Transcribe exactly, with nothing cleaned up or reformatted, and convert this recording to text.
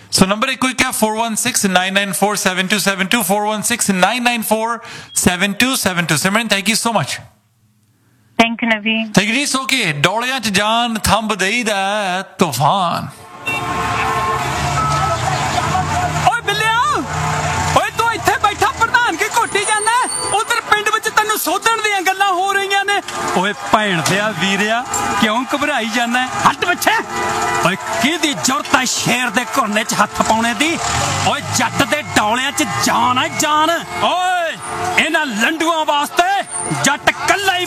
so number एक quick है four one six nine nine four seven to seven to four one six nine nine four seven to seven to Simran thank you so much thank you Navi thank you जी सो के डोलियां च जान thumb देईदा तूफान ਓਏ ਬਿੱਲਿਆ ਓਏ ਤੂੰ ਇੱਥੇ ਬੈਠਾ ਪ੍ਰਧਾਨ ਕੀ ਘੋਟੀ ਜਾਂਦਾ ਉਧਰ ਪਿੰਡ ਵਿੱਚ ਤੈਨੂੰ ਸੋਧਣ ਦੀਆਂ ਗੱਲਾਂ ਹੋ ਰਹੀਆਂ ਨੇ ਓਏ ਭੈਣ ਦਿਆ ਵੀਰਿਆ ਕਿਉਂ ਘਬਰਾਈ ਜਾਂਦਾ ਹੱਟ ਪਿੱਛੇ ਓਏ ਕਿਹਦੀ ਜ਼ਰੂਰਤ ਹੈ ਸ਼ੇਰ ਦੇ ਘੁਰਨੇ 'ਚ ਹੱਥ ਪਾਉਣੇ ਦੀ ਓਏ ਜੱਟ ਦੇ ਡੌਲਿਆਂ 'ਚ ਜਾਨ ਹੈ ਜਾਨ ਓਏ ਇਹਨਾਂ ਲੰਡੂਆਂ ਵਾਸਤੇ ਜੱਟ ਕੱਲਾ ਹੀ